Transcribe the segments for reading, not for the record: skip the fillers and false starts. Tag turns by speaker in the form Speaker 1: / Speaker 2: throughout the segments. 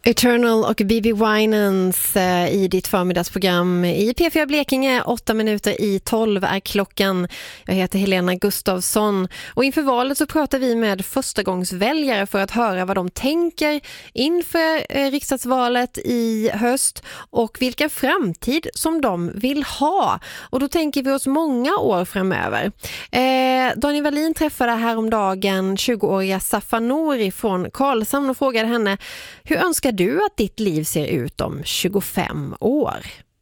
Speaker 1: Eternal och Bibi Winans i ditt förmiddagsprogram i P4 Blekinge. 8:08 är klockan. Jag heter Helena Gustafsson och inför valet så pratar vi med förstagångsväljare för att höra vad de tänker inför riksdagsvalet i höst och vilken framtid som de vill ha. Och då tänker vi oss många år framöver. Daniel Wallin träffade häromdagen 20-åriga Safa Nouri från Karlshamn och frågade henne: hur önskar du att ditt liv ser ut om 25 år?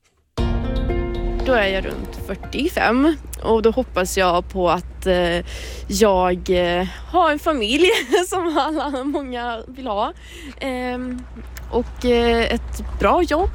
Speaker 2: Då är jag runt 45 och då hoppas jag på att jag har en familj som många vill ha och ett bra jobb.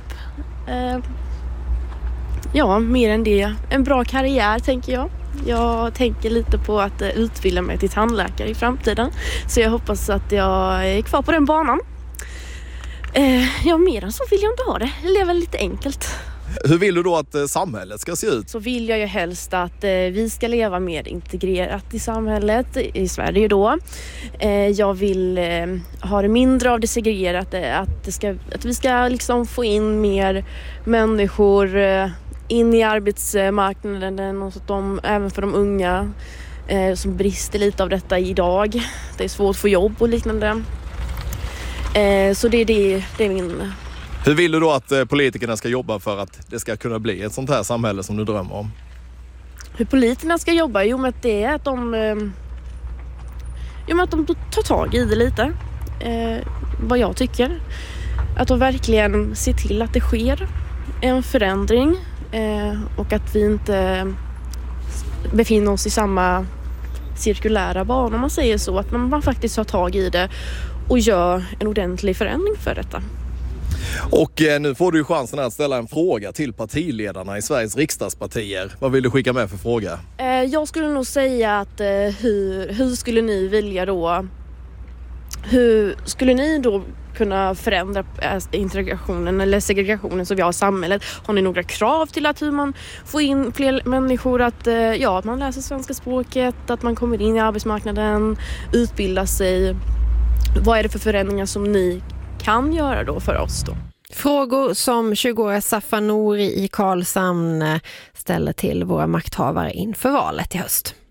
Speaker 2: Ja, mer än det. En bra karriär tänker jag. Jag tänker lite på att utbilda mig till tandläkare i framtiden. Så jag hoppas att jag är kvar på den banan. Ja, mer än så vill jag inte ha det. Jag lever lite enkelt.
Speaker 3: Hur vill du då att samhället ska se ut?
Speaker 2: Så vill jag ju helst att vi ska leva mer integrerat i samhället, i Sverige då. Jag vill ha det mindre av det segregerade, att vi ska liksom få in mer människor in i arbetsmarknaden och så att även för de unga som brister lite av detta idag. Det är svårt att få jobb och liknande. Så det är min...
Speaker 3: Hur vill du då att politikerna ska jobba för att det ska kunna bli ett sånt här samhälle som du drömmer om?
Speaker 2: Hur politikerna ska jobba? Jo, men det är att de tar tag i det lite. Vad jag tycker. Att de verkligen ser till att det sker en förändring. Och att vi inte befinner oss i samma cirkulära bana, om man säger så. Att man faktiskt tar tag i det och gör en ordentlig förändring för detta. Och
Speaker 3: nu får du ju chansen att ställa en fråga till partiledarna i Sveriges riksdagspartier. Vad vill du skicka med för fråga?
Speaker 2: Jag skulle nog säga att hur skulle ni vilja då? Hur skulle ni då kunna förändra integrationen eller segregationen som vi har i samhället? Har ni några krav till att hur man får in fler människor att man läser svenska språket, att man kommer in i arbetsmarknaden, utbildar sig? Vad är det för förändringar som ni kan göra då för oss då?
Speaker 1: Frågor som 20-åriga Safa Nouri i Karlshamn ställer till våra makthavare inför valet i höst.